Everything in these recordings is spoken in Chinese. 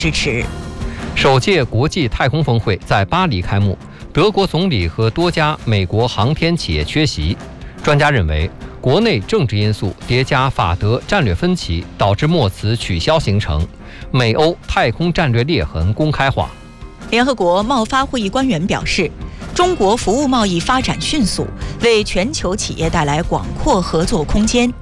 支持。 首届国际太空峰会在巴黎开幕，德国总理和多家美国航天企业缺席。专家认为，国内政治因素叠加法德战略分歧，导致墨茨取消行程，美欧太空战略裂痕公开化。 联合国贸发会议官员表示，中国服务贸易发展迅速，为全球企业带来广阔合作空间。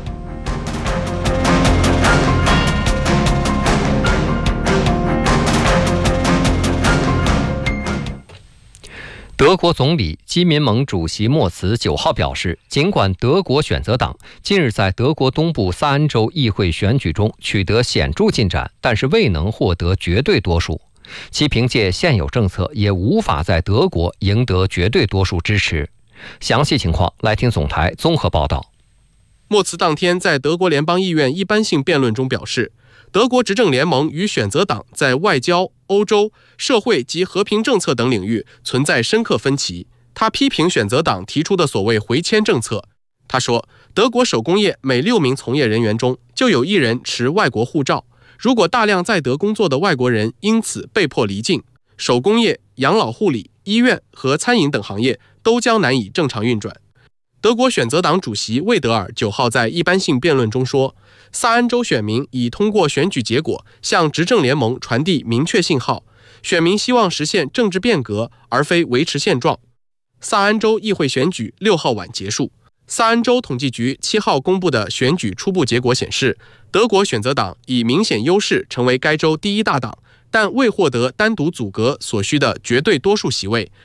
德国总理基民盟主席莫茨9号表示，尽管德国选择党近日在德国东部萨恩州议会选举中取得显著进展，但是未能获得绝对多数。其凭借现有政策也无法在德国赢得绝对多数支持。详细情况来听总台综合报道。 莫茨当天在德国联邦议院一般性辩论中表示，德国执政联盟与选择党在外交、欧洲、社会及和平政策等领域存在深刻分歧。他批评选择党提出的所谓回迁政策。他说，德国手工业每6名从业人员中就有1人持外国护照。如果大量在德工作的外国人因此被迫离境，手工业、养老护理、医院和餐饮等行业都将难以正常运转。德国选择党主席魏德尔9号在一般性辩论中说，萨恩州选民已通过选举结果向执政联盟传递明确信号，选民希望实现政治变革，而非维持现状。萨恩州议会选举6号晚结束。萨恩州统计局7号公布的选举初步结果显示，德国选择党以明显优势成为该州第1大党，但未获得单独阻隔所需的绝对多数席位。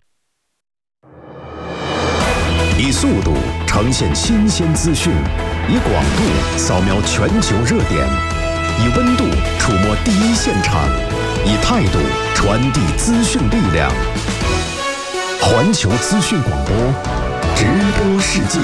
以速度呈现新鲜资讯，以广度扫描全球热点，以温度触摸第一现场，以态度传递资讯力量。环球资讯广播，直播世界。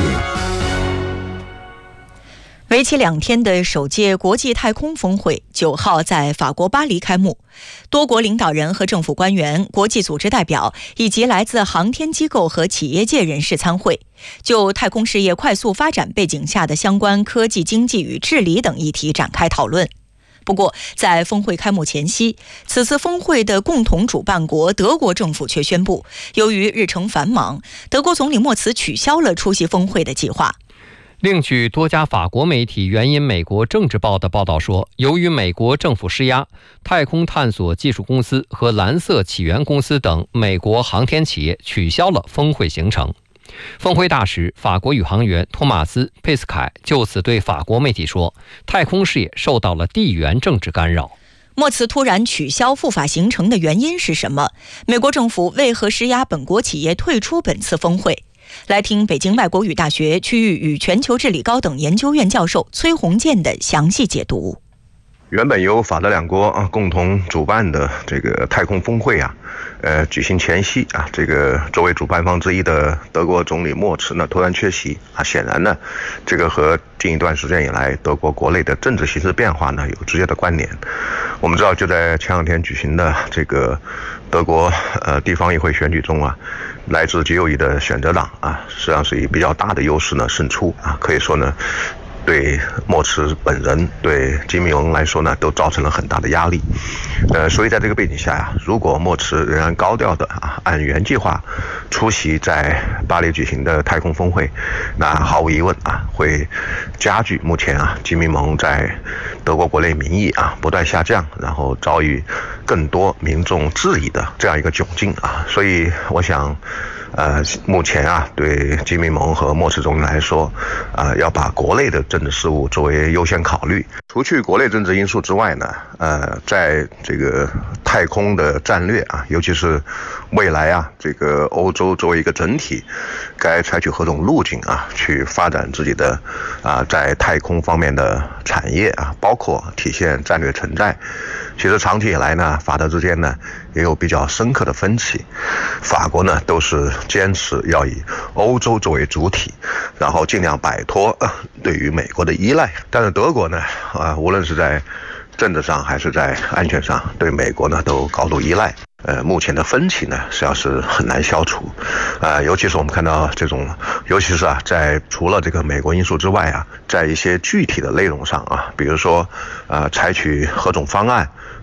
为期2天的首届国际太空峰会9号在法国巴黎开幕，多国领导人和政府官员、国际组织代表以及来自航天机构和企业界人士参会，就太空事业快速发展背景下的相关科技、经济与治理等议题展开讨论。不过，在峰会开幕前夕，此次峰会的共同主办国德国政府却宣布，由于日程繁忙，德国总理莫茨取消了出席峰会的计划。 另据多家法国媒体援引美国政治报的报道说，由于美国政府施压，太空探索技术公司和蓝色起源公司等美国航天企业取消了峰会行程。峰会大使法国宇航员托马斯·佩斯凯就此对法国媒体说，太空事业受到了地缘政治干扰。 莫茨突然取消赴法行程的原因是什么？美国政府为何施压本国企业退出本次峰会？来听北京外国语大学区域与全球治理高等研究院教授崔洪建的详细解读。 原本由法德两国共同主办的这个太空峰会举行前夕这个作为主办方之一的德国总理莫茨呢突然缺席显然呢，这个和近一段时间以来德国国内的政治形势变化呢有直接的关联。我们知道，就在前2天举行的这个德国地方议会选举中来自极右翼的选择党实际上是以比较大的优势呢胜出可以说呢，对莫茨本人、对基民盟来说呢，都造成了很大的压力。所以在这个背景下如果莫茨仍然高调的按原计划出席在巴黎举行的太空峰会，那毫无疑问会加剧目前基民盟在德国国内民意不断下降，然后遭遇更多民众质疑的这样一个窘境所以我想目前对基民盟和莫茨总理来说要把国内的政治事务作为优先考虑。除去国内政治因素之外呢，在这个太空的战略尤其是未来这个欧洲作为一个整体该采取何种路径去发展自己的在太空方面的产业包括体现战略承载。其实长期以来呢，法德之间呢也有比较深刻的分歧。法国呢都是坚持要以欧洲作为主体，然后尽量摆脱对于美国的依赖。但是德国呢无论是在政治上还是在安全上对美国呢都高度依赖。目前的分歧呢实际上是很难消除。尤其是我们看到这种，尤其是在除了这个美国因素之外在一些具体的内容上比如说采取何种方案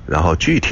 然后具体